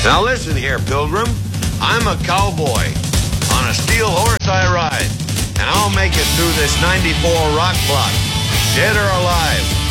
Now listen here, Pilgrim. I'm a cowboy. On a steel horse I ride. And I'll make it through this 94 rock block. Dead or alive.